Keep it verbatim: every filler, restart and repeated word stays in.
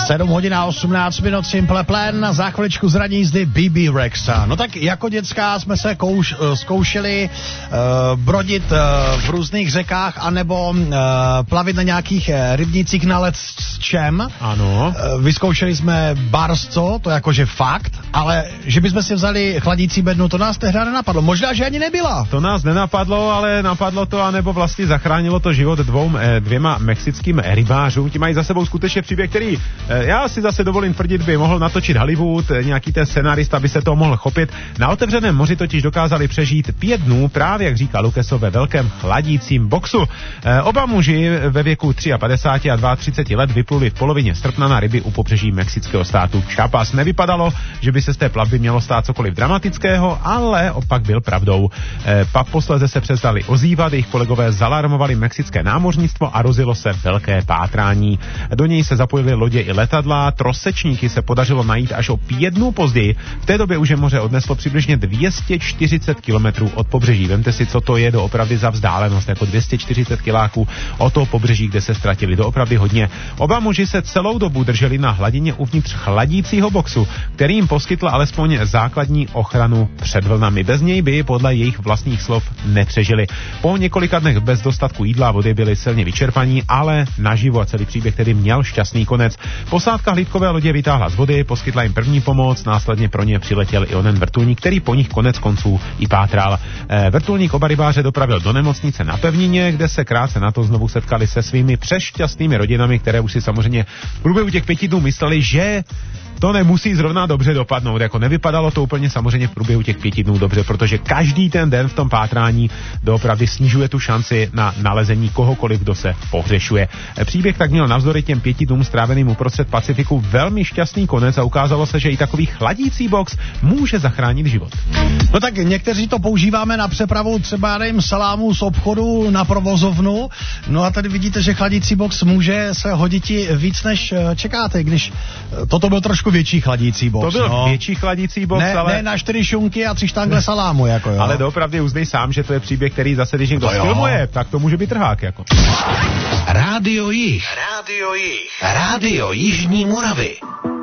sedm hodin a osmnáct minut, Simple Plan, na za chviličku zraní jízdy bé bé Rexa. No tak jako dětská jsme se kouš, zkoušeli uh, brodit uh, v různých řekách anebo uh, plavit na nějakých uh, rybnících na led s čem. Ano. Uh, vyzkoušeli jsme barsko, to jakože fakt, ale že bychom si vzali chladící bednu, to nás tehdy nenapadlo. Možná, že ani nebyla. To nás nenapadlo, ale napadlo to, anebo vlastně zachránilo to život dvou, dvěma mexickým rybářům. Ti mají za sebou skutečně příběh, který já si zase dovolím tvrdit, by mohl natočit Hollywood, nějaký ten scenárista by se toho mohl chopit. Na otevřeném moři totiž dokázali přežít pět dnů, právě jak říká Lukeso, ve velkém chladícím boxu. Oba muži ve věku padesát tři a třicet dva let vypluli v polovině srpna na ryby u pobřeží mexického státu Chiapas. Nevypadalo, že by se z té plavby mělo stát cokoliv dramatického, ale opak byl pravdou. Pak posléze se přestali ozývat, jejich kolegové zalarmovali mexické námořnictvo a rozjelo se velké pátrání. Do něj se zapojily lodě i letadla, trosečníky se podařilo najít až o pět dnů později. V té době už je moře odneslo přibližně dvě stě čtyřicet kilometrů od pobřeží. Vemte si, co to je doopravdy za vzdálenost, jako dvě stě čtyřicet kiláků od toho pobřeží, kde se ztratili, doopravdy hodně. Oba muži se celou dobu drželi na hladině uvnitř chladícího boxu, který jim poskytl alespoň základní ochranu před vlnami. Bez něj by podle jejich vlastních slov nepřežili. Po několika dnech bez dostatku jídla a vody byli silně vyčerpaní, ale naživo a celý příběh tedy měl šťastný konec. Posádka hlídkové lodě vytáhla z vody, poskytla jim první pomoc, následně pro ně přiletěl i onen vrtulník, který po nich konec konců i pátral. E, vrtulník oba rybáře dopravil do nemocnice na pevnině, kde se krátce na to znovu setkali se svými přešťastnými rodinami, které už si samozřejmě v průběhu těch pěti dnů mysleli, že to nemusí zrovna dobře dopadnout. Jako nevypadalo to úplně samozřejmě v průběhu těch pěti dnů dobře, protože každý ten den v tom pátrání doopravdy snižuje tu šanci na nalezení kohokoliv, kdo se pohřešuje. Příběh tak měl navzdory těm pěti dnům stráveným uprostřed Pacifiku velmi šťastný konec a ukázalo se, že i takový chladící box může zachránit život. No tak někteří to používáme na přepravu třeba nevím, salámů z obchodu na provozovnu. No a tady vidíte, že chladící box může se hodit víc než čekáte, když toto byl trošku větší chladící box. To byl no. větší chladící box, ne, ale... Ne na čtyři šunky a tři štangle salámu, jako jo. Ale doopravdy uznej sám, že to je příběh, který zase, když někdo filmuje, tak to může být trhák, jako. Rádio Jih. Rádio Jih. Rádio Jižní Moravy.